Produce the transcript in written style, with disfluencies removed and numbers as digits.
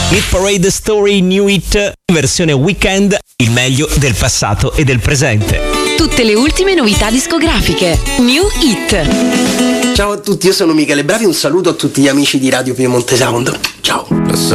Hit Parade Story New Hit, versione weekend, il meglio del passato e del presente. Tutte le ultime novità discografiche. New Hit. Ciao a tutti, io sono Michele Bravi, un saluto a tutti gli amici di Radio Piemonte Sound. Ciao.